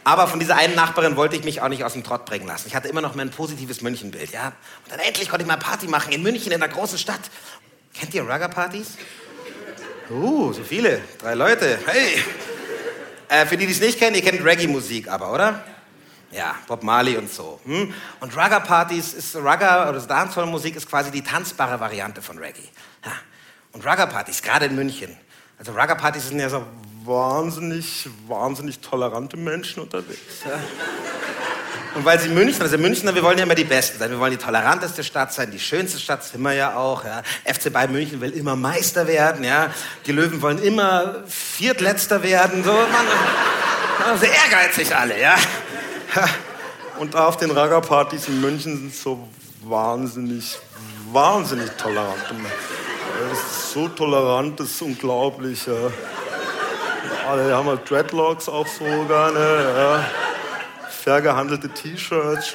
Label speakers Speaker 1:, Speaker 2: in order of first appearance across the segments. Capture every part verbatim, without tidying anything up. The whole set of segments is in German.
Speaker 1: Aber von dieser einen Nachbarin wollte ich mich auch nicht aus dem Trott bringen lassen. Ich hatte immer noch mein positives Münchenbild, ja. Und dann endlich konnte ich mal Party machen in München, in der großen Stadt. Kennt ihr Rugger-Partys? Uh, so viele. Drei Leute. Hey. Äh, für die, die es nicht kennen, ihr kennt Reggae-Musik aber, oder? Ja, Bob Marley und so. Hm? Und Rugger-Partys ist, Rugger oder Dancehall-Musik ist quasi die tanzbare Variante von Reggae. Ja. Und Rugger-Partys, gerade in München. Also Rugger-Partys sind ja so wahnsinnig, wahnsinnig tolerante Menschen unterwegs. Ja. Und weil sie Münchner, also Münchner, wir wollen ja immer die Besten sein. Wir wollen die toleranteste Stadt sein, die schönste Stadt sind wir ja auch. Ja. F C Bayern München will immer Meister werden. Ja. Die Löwen wollen immer Viertletzter werden. So, man, ja, sehr ehrgeizig alle, ja. Und auf den Rugger-Partys in München sind so wahnsinnig, wahnsinnig tolerante Menschen. Das ist so tolerant, das ist unglaublich. Ja. Alle haben halt Dreadlocks auch so gerne. Ja. Fair gehandelte T-Shirts.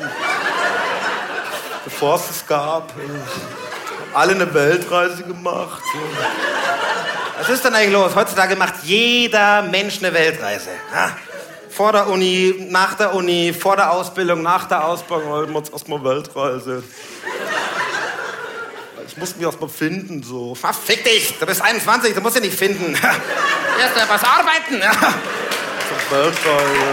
Speaker 1: Bevor es es gab. Alle eine Weltreise gemacht. Was ist denn eigentlich los? Heutzutage macht jeder Mensch eine Weltreise. Ja? Vor der Uni, nach der Uni, vor der Ausbildung, nach der Ausbildung.
Speaker 2: Ich erstmal Weltreise. Ich muss mich erstmal finden, so.
Speaker 1: Ach, fick dich, du bist einundzwanzig, du musst dich nicht finden. Erst mal was arbeiten. Ja.
Speaker 2: Weltreise.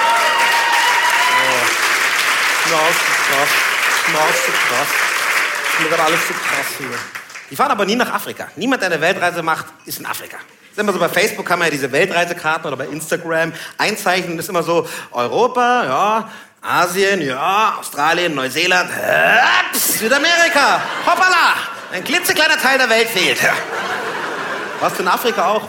Speaker 2: Schnauz zu krass. Schnauz zu krass. Das ist mir gerade alles zu krass hier.
Speaker 1: Die fahren aber nie nach Afrika. Niemand, der eine Weltreise macht, ist in Afrika. Das ist immer so, bei Facebook kann man ja diese Weltreisekarten oder bei Instagram einzeichnen. Das ist immer so, Europa, ja, Asien, ja, Australien, Neuseeland, Ups, Südamerika, hoppala, ein klitzekleiner Teil der Welt fehlt. Ja.
Speaker 2: Warst du in Afrika auch?